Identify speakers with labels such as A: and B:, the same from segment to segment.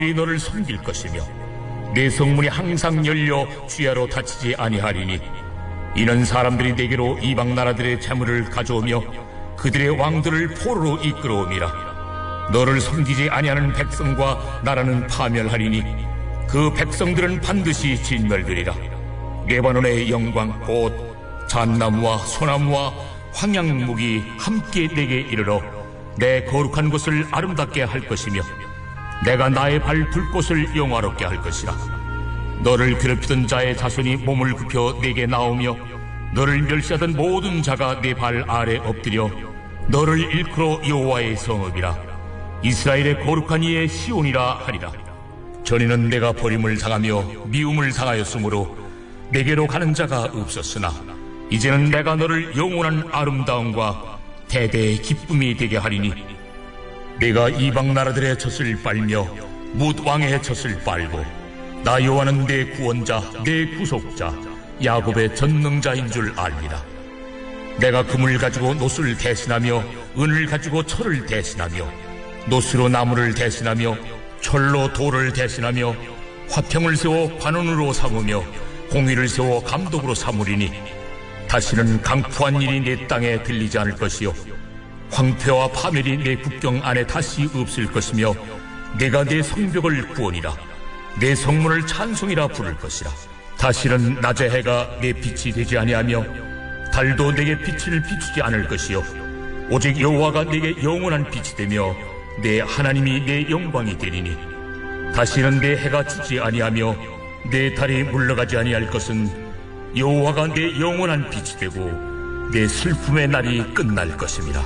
A: 너를 섬길 것이며 내 성문이 항상 열려 주야로 닫히지 아니하리니 이는 사람들이 내게로 이방 나라들의 재물을 가져오며 그들의 왕들을 포로로 이끌어오미라. 너를 섬기지 아니하는 백성과 나라는 파멸하리니 그 백성들은 반드시 진멸되리라. 레바논의 영광 곧 잣나무와 소나무와 황양목이 함께 내게 이르러 내 거룩한 곳을 아름답게 할 것이며 내가 나의 발 둘 곳을 영화롭게 할 것이라. 너를 괴롭히던 자의 자손이 몸을 굽혀 내게 나오며 너를 멸시하던 모든 자가 내 발 아래 엎드려 너를 일컬어 여호와의 성읍이라 이스라엘의 거룩한 이의 시온이라 하리라. 전에는 내가 버림을 당하며 미움을 당하였으므로 내게로 가는 자가 없었으나 이제는 내가 너를 영원한 아름다움과 대대의 기쁨이 되게 하리니 내가 이방 나라들의 젖을 빨며 뭇 왕의 젖을 빨고 나 여호와는 내 구원자 내 구속자 야곱의 전능자인 줄 알리라. 내가 금을 가지고 노스를 대신하며 은을 가지고 철을 대신하며 노스로 나무를 대신하며 철로 돌을 대신하며 화평을 세워 관원으로 삼으며 공의를 세워 감독으로 삼으리니 다시는 강포한 일이 내 땅에 들리지 않을 것이요 황폐와 파멸이 내 국경 안에 다시 없을 것이며 내가 내 성벽을 구원이라 내 성문을 찬송이라 부를 것이라. 다시는 낮의 해가 내 빛이 되지 아니하며 달도 내게 빛을 비추지 않을 것이요 오직 여호와가 내게 영원한 빛이 되며 내 하나님이 내 영광이 되리니 다시는 내 해가 지지 아니하며 내 달이 물러가지 아니할 것은 여호와가 내 영원한 빛이 되고 내 슬픔의 날이 끝날 것입니다.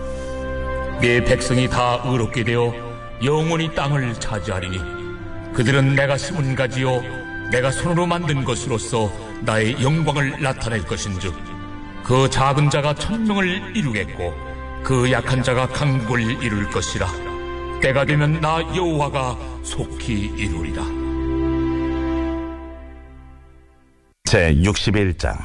A: 내 백성이 다 의롭게 되어 영원히 땅을 차지하리니 그들은 내가 심은 가지요 내가 손으로 만든 것으로서 나의 영광을 나타낼 것인즉 그 작은 자가 천명을 이루겠고 그 약한 자가 강국을 이룰 것이라. 때가 되면 나 여호와가 속히 이루리라.
B: 제61장.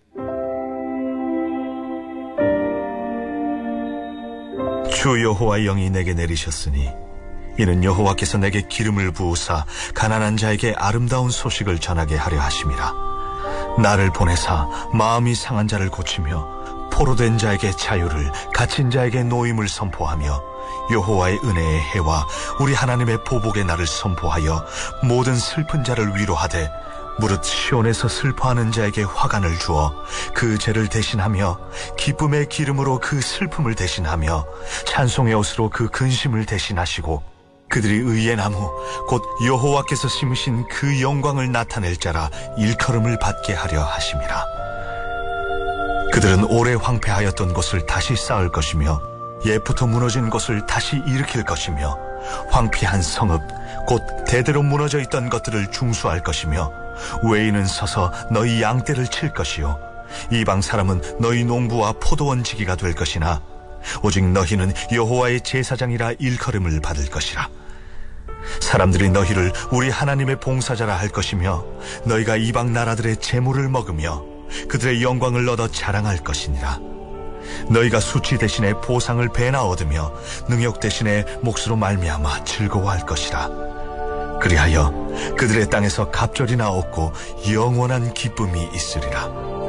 C: 주 여호와의 영이 내게 내리셨으니 이는 여호와께서 내게 기름을 부으사 가난한 자에게 아름다운 소식을 전하게 하려 하심이라. 나를 보내사 마음이 상한 자를 고치며 포로된 자에게 자유를 갇힌 자에게 노임을 선포하며 여호와의 은혜의 해와 우리 하나님의 보복의 날을 선포하여 모든 슬픈 자를 위로하되 무릇 시온에서 슬퍼하는 자에게 화관을 주어 그 죄를 대신하며 기쁨의 기름으로 그 슬픔을 대신하며 찬송의 옷으로 그 근심을 대신하시고 그들이 의의 나무 곧 여호와께서 심으신 그 영광을 나타낼 자라 일컬음을 받게 하려 하심이라. 그들은 오래 황폐하였던 곳을 다시 쌓을 것이며 옛부터 무너진 곳을 다시 일으킬 것이며 황폐한 성읍 곧 대대로 무너져 있던 것들을 중수할 것이며 외인은 서서 너희 양떼를 칠 것이요 이방 사람은 너희 농부와 포도원 지기가 될 것이나 오직 너희는 여호와의 제사장이라 일컬음을 받을 것이라. 사람들이 너희를 우리 하나님의 봉사자라 할 것이며 너희가 이방 나라들의 재물을 먹으며 그들의 영광을 얻어 자랑할 것이니라. 너희가 수치 대신에 보상을 배나 얻으며 능욕 대신에 몫으로 말미암아 즐거워할 것이라. 그리하여 그들의 땅에서 갑절이나 얻고 영원한 기쁨이 있으리라.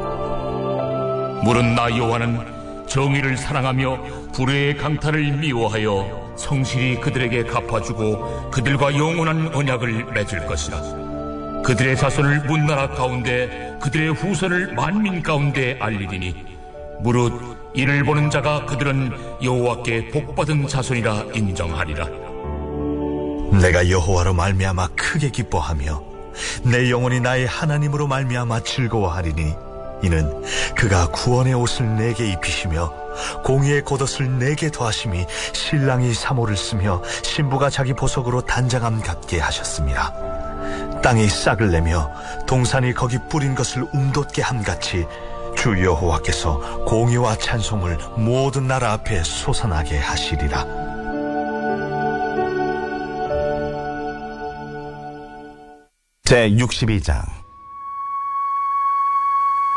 A: 물은 나 여호와는 정의를 사랑하며 불의의 강탈을 미워하여 성실히 그들에게 갚아주고 그들과 영원한 언약을 맺을 것이라. 그들의 자손을 문나라 가운데 그들의 후손을 만민 가운데 알리리니 무릇 이를 보는 자가 그들은 여호와께 복받은 자손이라 인정하리라.
C: 내가 여호와로 말미암아 크게 기뻐하며 내 영혼이 나의 하나님으로 말미암아 즐거워하리니 이는 그가 구원의 옷을 내게 입히시며 공의의 겉옷을 내게 더하심이 신랑이 사모를 쓰며 신부가 자기 보석으로 단장함 같게 하셨습니다. 땅이 싹을 내며 동산이 거기 뿌린 것을 움돋게 함같이 주 여호와께서 공의와 찬송을 모든 나라 앞에 솟아나게 하시리라.
B: 제62장.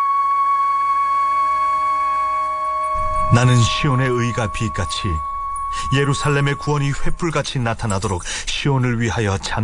C: 나는 시온의 의가 빛같이 예루살렘의 구원이 횃불같이 나타나도록 시온을 위하여